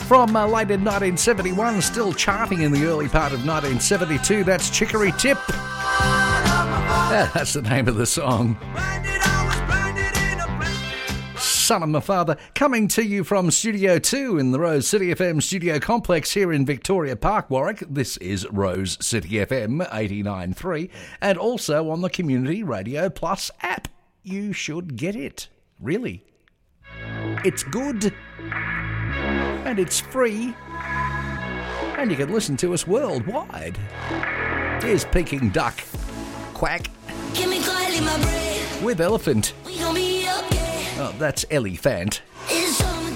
From late in 1971, still charting in the early part of 1972, that's Chicory Tip. That's the name of the song. Son of My Father, coming to you from Studio 2 in the Rose City FM studio complex here in Victoria Park, Warwick. This is Rose City FM 89.3 and also on the Community Radio Plus app. You should get it, really. It's good and it's free and you can listen to us worldwide. Here's Peking Duck, Quack, with Elephant. Oh, that's Ellie Fant.